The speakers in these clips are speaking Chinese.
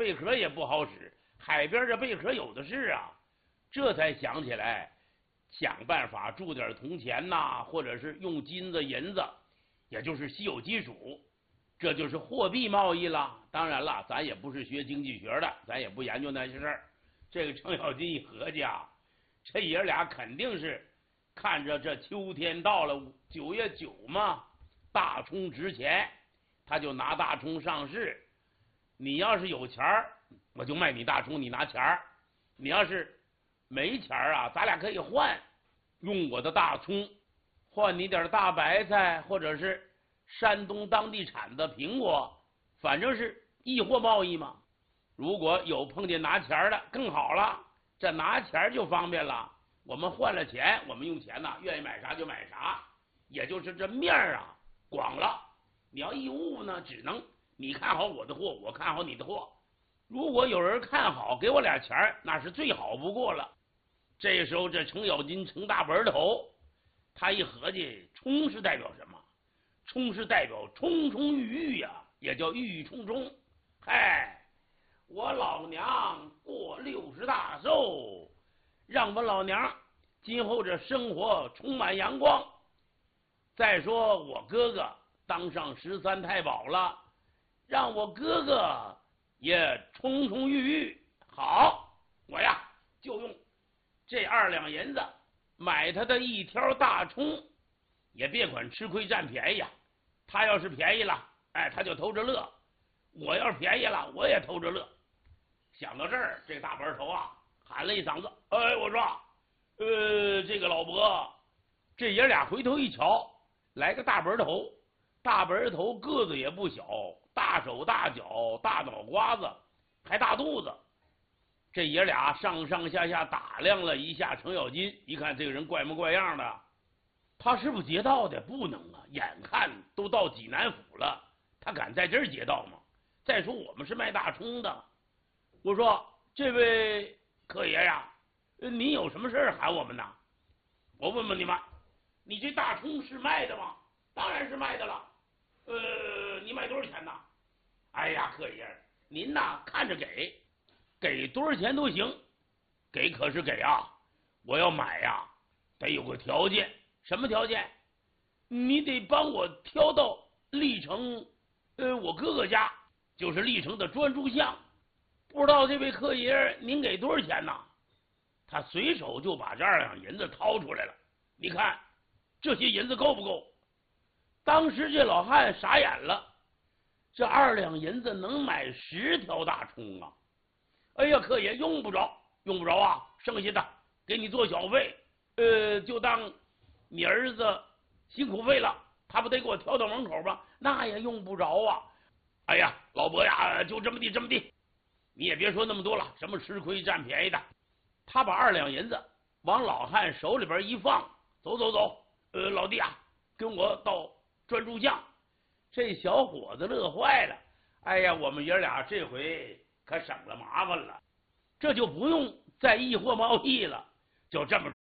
贝壳也不好使，海边这贝壳有的是啊。这才想起来，想办法铸点铜钱呐，或者是用金子、银子，也就是稀有金属，这就是货币贸易了。当然了，咱也不是学经济学的，咱也不研究那些事儿。这个程咬金一合计啊，这爷俩肯定是看着这秋天到了，9月9嘛，大葱值钱，他就拿大葱上市。你要是有钱儿，我就卖你大葱，你拿钱儿；你要是没钱儿啊，咱俩可以换，用我的大葱换你点大白菜，或者是山东当地产的苹果，反正是易货贸易嘛。如果有碰见拿钱的更好了，这拿钱就方便了。我们换了钱，我们用钱呢，愿意买啥就买啥，也就是这面啊广了。你要义务呢，只能你看好我的货，我看好你的货。如果有人看好，给我俩钱，那是最好不过了。这时候，这程咬金程大本头，他一合计，冲是代表什么？冲是代表冲冲欲欲呀，也叫郁郁冲冲。嗨，我老娘过60大寿，让我老娘今后这生活充满阳光。再说我哥哥当上13太保了，让我哥哥也冲冲欲欲。好，我呀就用这2两银子买他的一条大葱，也别管吃亏占便宜呀。他要是便宜了，哎，他就偷着乐；我要是便宜了，我也偷着乐。想到这儿，这大班头啊喊了一嗓子：“哎，我说，这个老伯。”这爷俩回头一瞧，来个大班头，大班头个子也不小，大手大脚，大脑瓜子，还大肚子。这爷俩上上下下打量了一下程咬金，一看这个人怪模怪样的，他是不是劫道的？不能啊，眼看都到济南府了，他敢在这儿劫道吗？再说我们是卖大葱的。我说，这位客爷呀，你有什么事喊我们呢？我问问你们，你这大葱是卖的吗？当然是卖的了。你卖多少钱呢？哎呀，客爷，您呐看着给多少钱都行。给可是给啊，我要买呀，得有个条件。什么条件？你得帮我挑到历城，我哥哥家，就是历城的专诸巷。不知道这位客爷您给多少钱呢？他随手就把这2两银子掏出来了。你看这些银子够不够？当时这老汉傻眼了，这2两银子能买10条大葱啊！哎呀，客爷用不着啊，剩下的给你做小费，就当你儿子辛苦费了，他不得给我挑到门口吗？那也用不着啊。哎呀，老伯呀，就这么地，你也别说那么多了，什么吃亏占便宜的。他把2两银子往老汉手里边一放，走，老弟啊，跟我到专诸巷。这小伙子乐坏了，哎呀，我们爷俩这回可省了麻烦了，这就不用再易货贸易了，就这么。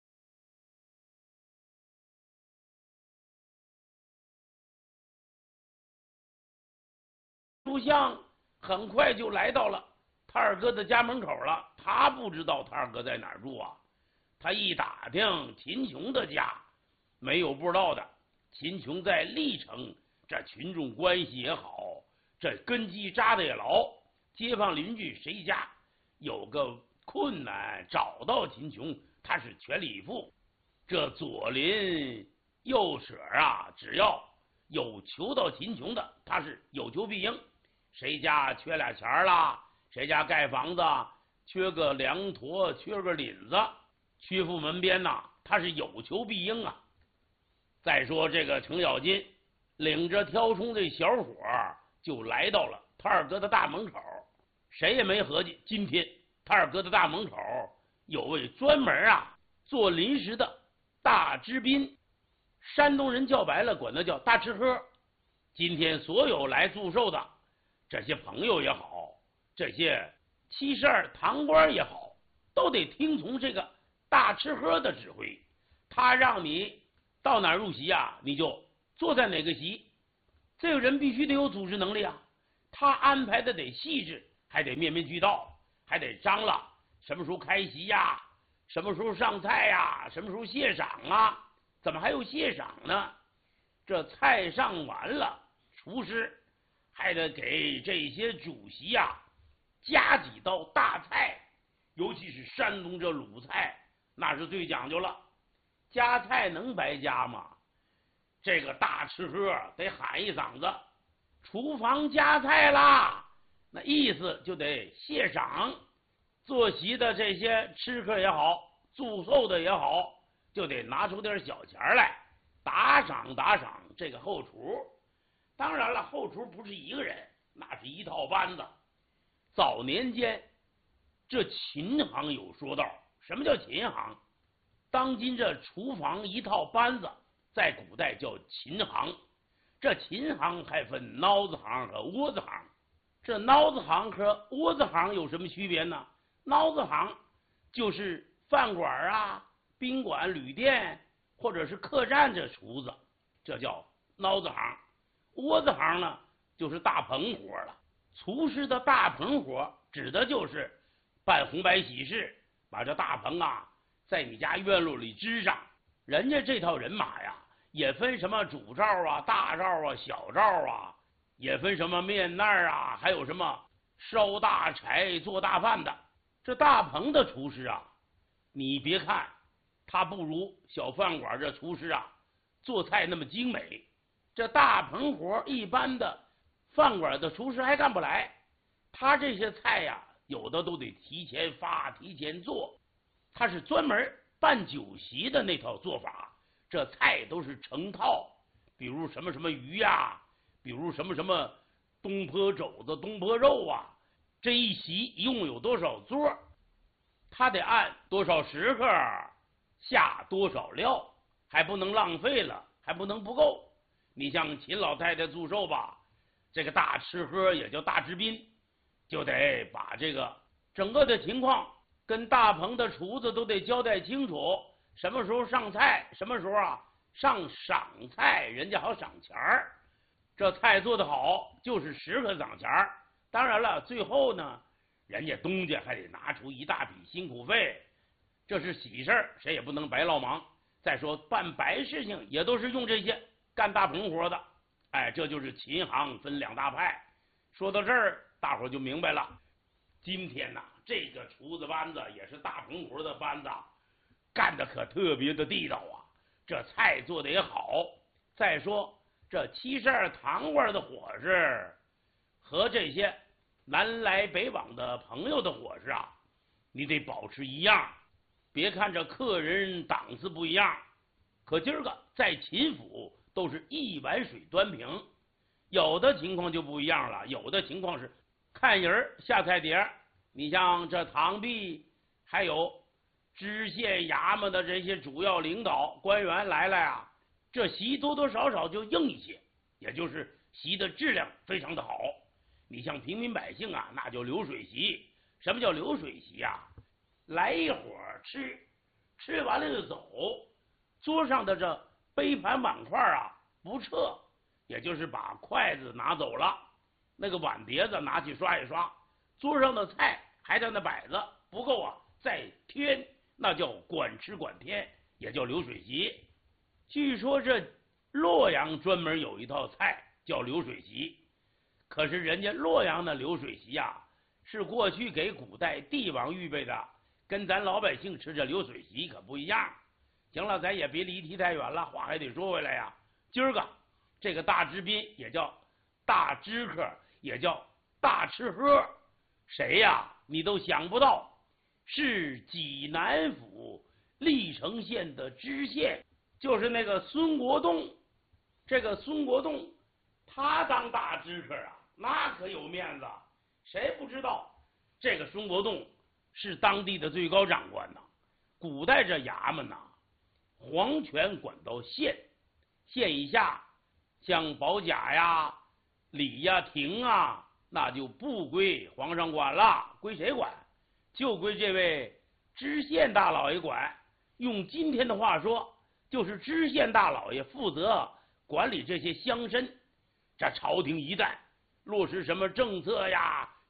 诸巷很快就来到了他二哥的家门口了。他不知道他二哥在哪儿住啊，他一打听秦琼的家，没有不知道的。秦琼在历城，这群众关系也好，这根基扎的也牢，街坊邻居谁家有个困难找到秦琼，他是全力以赴。这左邻右舍啊，只要有求到秦琼的，他是有求必应。谁家缺俩钱了，谁家盖房子缺个梁坨，缺个檩子，缺副门边呐，他是有求必应啊。再说这个程咬金领着挑葱这小伙就来到了他二哥的大门口。谁也没合计，今天他二哥的大门口有位专门做临时的大支宾，山东人叫白了管他叫大吃喝。今天所有来祝寿的这些朋友也好，这些72堂官也好，都得听从这个大吃喝的指挥。他让你到哪儿入席啊，你就坐在哪个席。这个人必须得有组织能力啊，他安排的得细致， 还得面面俱到，还得张罗什么时候开席呀，什么时候上菜呀，什么时候谢赏啊？怎么还有谢赏呢？这菜上完了，厨师还得给这些主席呀加几道大菜，尤其是山东这鲁菜，那是最讲究了。加菜能白加吗？这个大吃喝得喊一嗓子，厨房加菜啦，那意思就得谢赏。坐席的这些吃客也好，祝寿的也好，就得拿出点小钱来打赏打赏这个后厨。当然了，后厨不是一个人，那是一套班子。早年间这琴行有说道，什么叫琴行？当今这厨房一套班子，在古代叫琴行。这琴行还分孬子行和窝子行。这孬子行和窝子行有什么区别呢？孬子行就是饭馆啊、宾馆、旅店或者是客栈这厨子，这叫孬子行。窝子行呢，就是大棚活了。厨师的大棚活指的就是办红白喜事，把这大棚啊在你家院落里支上。人家这套人马呀，也分什么主灶啊、大灶啊、小灶啊，也分什么面那儿啊，还有什么烧大柴、做大饭的。这大棚的厨师啊，你别看他不如小饭馆这厨师啊做菜那么精美，这大棚活一般的饭馆的厨师还干不来。他这些菜呀，有的都得提前发、提前做，他是专门办酒席的那套做法。这菜都是成套，比如什么什么鱼呀，比如什么什么东坡肘子、东坡肉啊，这一席一共有多少桌，他得按多少食客下多少料，还不能浪费了，还不能不够。你像秦老太太祝寿吧，这个大吃喝也叫大吃宾，就得把这个整个的情况跟大棚的厨子都得交代清楚，什么时候上菜，什么时候啊上赏菜，人家好赏钱儿。这菜做得好，就是食客赏钱儿。当然了，最后呢，人家东家还得拿出一大笔辛苦费，这是喜事儿，谁也不能白劳忙。再说办白事情也都是用这些干大棚活的。哎，这就是琴行分两大派。说到这儿，大伙就明白了。今天呢，这个厨子班子也是大棚活的班子，干的可特别的地道啊，这菜做的也好。再说这72堂官的伙食和这些南来北往的朋友的伙食啊，你得保持一样。别看这客人档次不一样，可今儿个在秦府都是一碗水端平。有的情况就不一样了，有的情况是看人下菜碟。你像这堂弟还有知县衙门的这些主要领导官员来了呀，这席多多少少就硬一些，也就是席的质量非常的好。你像平民百姓啊，那就流水席。什么叫流水席啊？来一伙吃，吃完了就走，桌上的这杯盘碗筷啊不撤，也就是把筷子拿走了，那个碗碟子拿去刷一刷，桌上的菜还在那摆着，不够啊再添，那叫管吃管添，也叫流水席。据说这洛阳专门有一套菜叫流水席，可是人家洛阳的流水席啊，是过去给古代帝王预备的，跟咱老百姓吃这流水席可不一样。行了，咱也别离题太远了，话还得说回来呀。今儿个这个大知宾也叫大知客，也叫大吃喝，谁呀你都想不到，是济南府历城县的知县，就是那个孙国栋。这个孙国栋他当大知客啊，那可有面子。谁不知道这个孙国栋是当地的最高长官呢？古代这衙门呐，皇权管到县，县以下像保甲呀、礼呀、廷啊，那就不归皇上管了，归谁管？就归这位知县大老爷管。用今天的话说，就是知县大老爷负责管理这些乡绅。这朝廷一旦落实什么政策呀、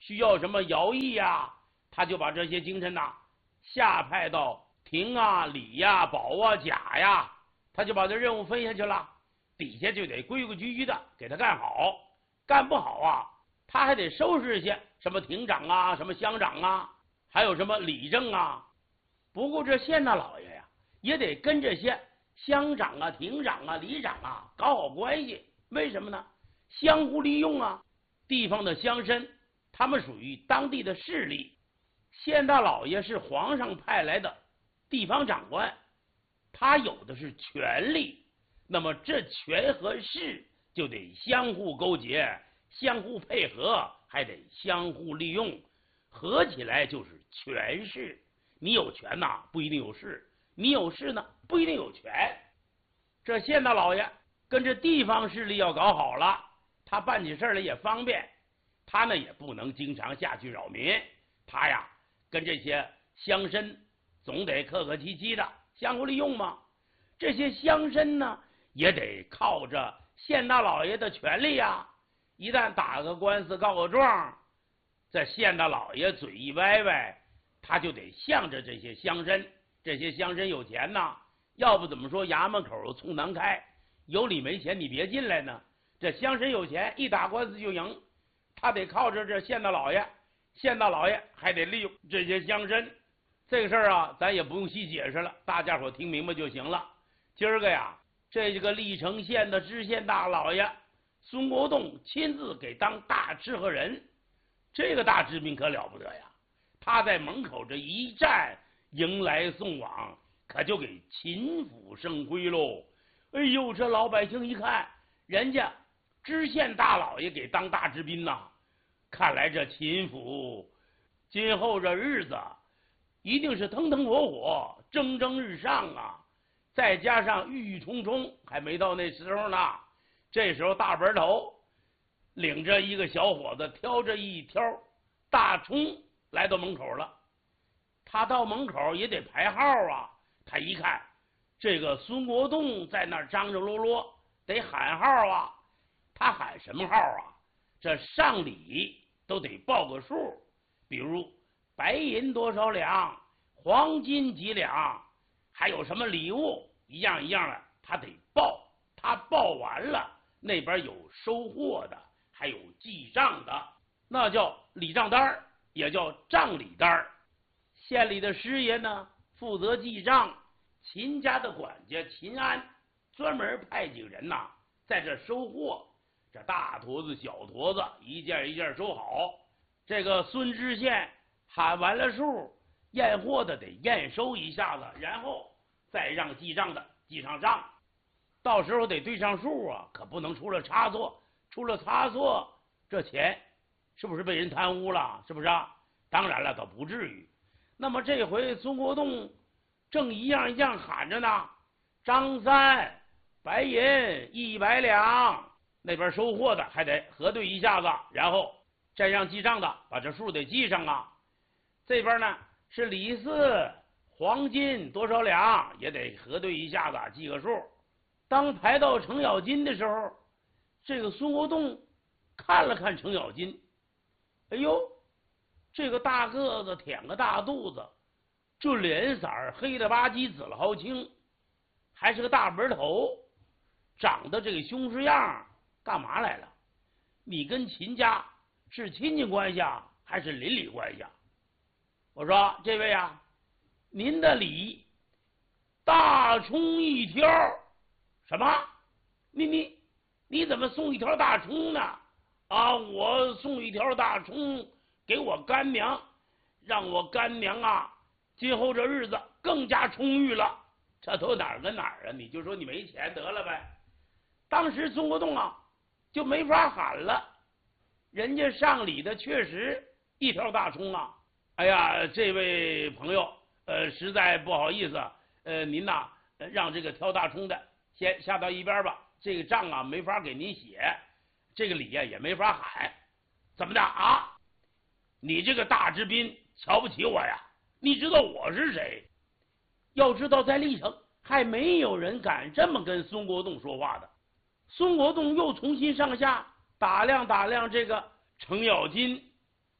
需要什么徭役呀，他就把这些京臣呐下派到廷啊、礼呀、保啊、甲呀，他就把这任务分下去了，底下就得规规矩矩的给他干好，干不好啊，他还得收拾一些什么廷长啊、什么乡长啊，还有什么理政啊。不过这县大老爷呀，也得跟这些乡长啊、廷长啊、里长啊搞好关系。为什么呢？相互利用啊。地方的乡绅，他们属于当地的势力，县大老爷是皇上派来的地方长官，他有的是权力，那么这权和势就得相互勾结，相互配合，还得相互利用，合起来就是权势。你有权呐，不一定有势；你有势呢，不一定有权。这县大老爷跟这地方势力要搞好了，他办起事来也方便。他呢也不能经常下去扰民，他呀跟这些乡绅总得客客气气的相互利用嘛。这些乡绅呢也得靠着县大老爷的权力呀，一旦打个官司告个状，这县大老爷嘴一歪歪，他就得向着这些乡绅。这些乡绅有钱呐，要不怎么说衙门口冲南开，有理没钱你别进来呢。这乡绅有钱，一打官司就赢，他得靠着这县大老爷，县大老爷还得利用这些乡绅。这个事儿啊，咱也不用细解释了，大家伙听明白就行了。今儿个呀，这个历城县的知县大老爷孙国栋亲自给当大吃喝人，这个大知名可了不得呀！他在门口这一站，迎来送往，可就给秦府生辉喽。哎呦，这老百姓一看，人家知县大老爷给当大知宾呐，看来这秦府今后这日子一定是腾腾火火、蒸蒸日上啊！再加上郁郁葱葱，还没到那时候呢。这时候大本头领着一个小伙子，挑着一条大葱来到门口了。他到门口也得排号啊。他一看这个孙国栋在那儿张张罗罗，得喊号啊。他喊什么号啊？这上礼都得报个数，比如白银多少两，黄金几两，还有什么礼物，一样一样的，他得报。他报完了，那边有收货的，还有记账的，那叫礼账单，也叫账礼单。县里的师爷呢，负责记账，秦家的管家秦安专门派几个人呐，在这收货。这大坨子小坨子一件一件收好。这个孙知县喊完了数，验货的得验收一下子，然后再让记账的记上账。到时候得对上数啊，可不能出了差错。出了差错，这钱是不是被人贪污了？是不是啊？当然了，倒不至于。那么这回孙国栋正一样一样喊着呢，张三白银100两。那边收货的还得核对一下子，然后再让记账的把这数得记上啊。这边呢是李四黄金多少两，也得核对一下子，记个数。当排到程咬金的时候，这个孙国栋看了看程咬金，哎呦，这个大个子舔个大肚子，这脸色黑了吧唧紫了好青，还是个大本头，长得这个凶势样，干嘛来了？你跟秦家是亲戚关系啊，还是邻里关系啊？我说这位啊，您的礼大葱一条。什么？你怎么送一条大葱呢？啊，我送一条大葱给我干娘，让我干娘啊，今后这日子更加充裕了。这都哪儿跟哪儿啊？你就说你没钱得了呗。当时孙国栋啊就没法喊了，人家上礼的确实一条大葱啊。哎呀，这位朋友，实在不好意思，您呐，让这个挑大葱的先下到一边吧，这个账啊没法给您写，这个礼呀也没法喊。怎么的啊？你这个大知宾瞧不起我呀？你知道我是谁？要知道在历城还没有人敢这么跟孙国栋说话的。孙国栋又重新上下打量打量这个程咬金，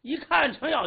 一看程咬